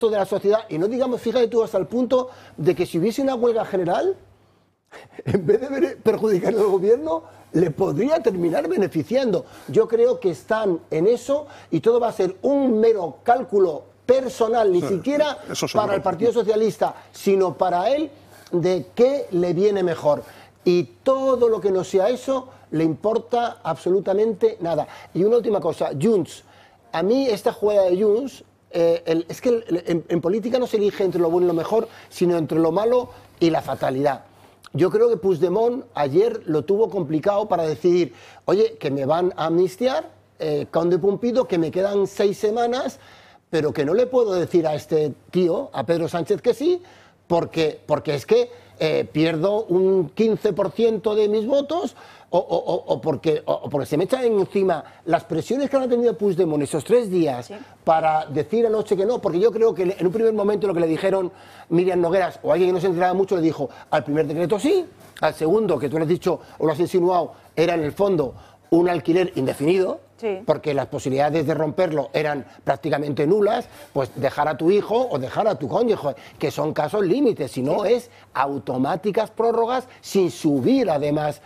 de la sociedad, y no digamos, fíjate tú, hasta el punto de que si hubiese una huelga general, en vez de perjudicar al gobierno, le podría terminar beneficiando. Yo creo que están en eso y todo va a ser un mero cálculo personal, ni siquiera para el Partido Socialista, sino para él, de qué le viene mejor. Y todo lo que no sea eso, le importa absolutamente nada. Y una última cosa, Junts. A mí esta jugada de Junts, es que en política no se elige entre lo bueno y lo mejor, sino entre lo malo y la fatalidad. Yo creo que Puigdemont ayer lo tuvo complicado para decidir, oye, que me van a amnistiar, Conde Pumpido, que me quedan 6 semanas, pero que no le puedo decir a este tío, a Pedro Sánchez, que sí, porque es que pierdo un 15% de mis votos o porque se me echan encima las presiones que han tenido Puigdemont esos 3 días para decir anoche que no, porque yo creo que en un primer momento lo que le dijeron Miriam Nogueras o alguien que no se enteraba mucho le dijo al primer decreto sí, al segundo, que tú lo has dicho o lo has insinuado, era en el fondo un alquiler indefinido, porque las posibilidades de romperlo eran prácticamente nulas, pues dejar a tu hijo o dejar a tu cónyuge, que son casos límites, si no es automáticas prórrogas sin subir además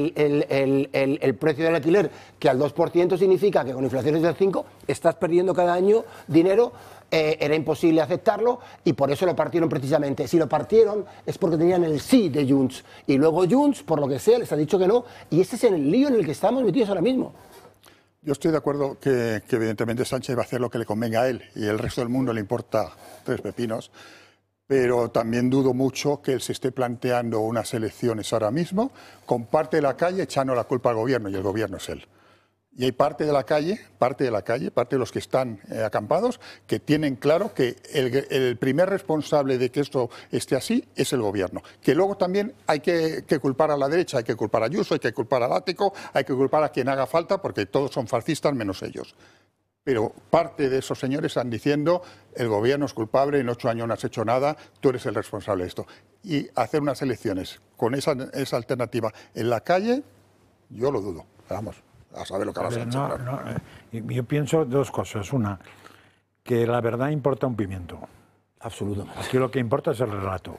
el precio del alquiler, que al 2% significa que con inflaciones del 5% estás perdiendo cada año dinero. Era imposible aceptarlo y por eso lo partieron precisamente. Si lo partieron es porque tenían el sí de Junts y luego Junts, por lo que sea, les ha dicho que no y ese es el lío en el que estamos metidos ahora mismo. Yo estoy de acuerdo que evidentemente Sánchez va a hacer lo que le convenga a él y el resto del mundo le importa 3 pepinos, pero también dudo mucho que él se esté planteando unas elecciones ahora mismo con parte de la calle echando la culpa al gobierno y el gobierno es él. Y hay parte de la calle, parte de los que están acampados, que tienen claro que el primer responsable de que esto esté así es el gobierno. Que luego también hay que culpar a la derecha, hay que culpar a Ayuso, hay que culpar al Ático, hay que culpar a quien haga falta, porque todos son fascistas menos ellos. Pero parte de esos señores están diciendo el gobierno es culpable, en 8 años no has hecho nada, tú eres el responsable de esto. Y hacer unas elecciones con esa alternativa en la calle, yo lo dudo. Vamos. A saber lo que vas a hacer. Yo pienso 2 cosas. Una, que la verdad importa un pimiento. Absolutamente. Aquí lo que importa es el relato.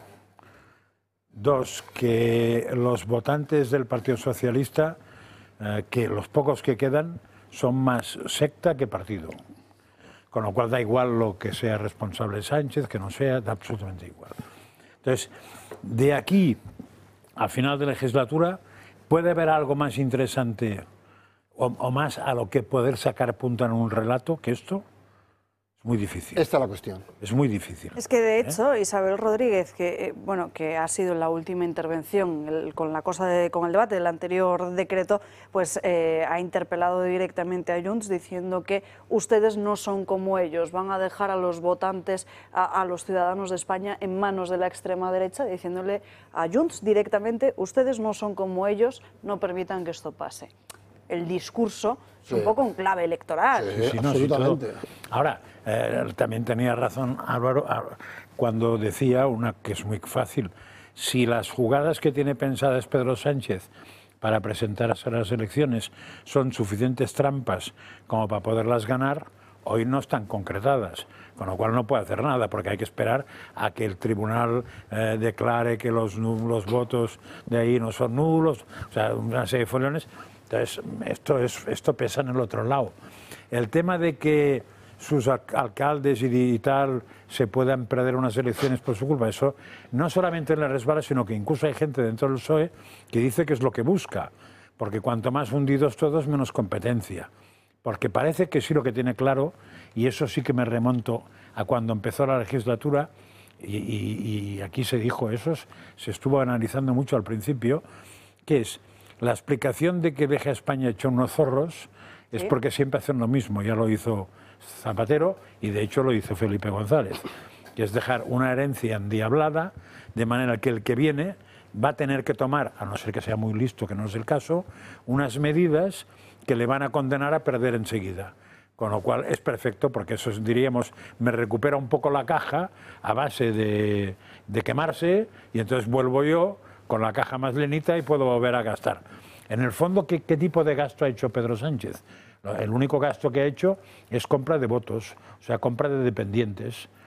2, que los votantes del Partido Socialista, que los pocos que quedan, son más secta que partido. Con lo cual da igual lo que sea responsable Sánchez, que no sea, da absolutamente igual. Entonces, de aquí a final de legislatura, ¿puede haber algo más interesante o más a lo que poder sacar punta en un relato que esto? Es muy difícil. Esta es la cuestión. Es muy difícil. Es que de hecho Isabel Rodríguez, que que ha sido la última intervención con el debate del anterior decreto, pues ha interpelado directamente a Junts diciendo que ustedes no son como ellos, van a dejar a los votantes, a los ciudadanos de España en manos de la extrema derecha, diciéndole a Junts directamente, ustedes no son como ellos, no permitan que esto pase. El discurso es un poco en clave electoral. Sí, absolutamente. Ahora, también tenía razón Álvaro cuando decía una que es muy fácil. Si las jugadas que tiene pensadas Pedro Sánchez para presentarse a las elecciones son suficientes trampas como para poderlas ganar, hoy no están concretadas, con lo cual no puede hacer nada, porque hay que esperar a que el tribunal declare que los votos de ahí no son nulos, o sea, una serie de foliones. Entonces, esto pesa en el otro lado. El tema de que sus alcaldes y tal se puedan perder unas elecciones por su culpa, eso no solamente le resbala, sino que incluso hay gente dentro del PSOE que dice que es lo que busca, porque cuanto más hundidos todos, menos competencia. Porque parece que sí lo que tiene claro, y eso sí que me remonto a cuando empezó la legislatura, y aquí se dijo eso, se estuvo analizando mucho al principio, que es la explicación de que deje a España hecho unos zorros es porque siempre hacen lo mismo. Ya lo hizo Zapatero y de hecho lo hizo Felipe González, que es dejar una herencia endiablada, de manera que el que viene va a tener que tomar, a no ser que sea muy listo, que no es el caso, unas medidas que le van a condenar a perder enseguida. Con lo cual es perfecto, porque eso diríamos, me recupera un poco la caja a base de quemarse y entonces vuelvo yo con la caja más lenita y puedo volver a gastar. En el fondo, ¿qué tipo de gasto ha hecho Pedro Sánchez? El único gasto que ha hecho es compra de votos, o sea, compra de dependientes.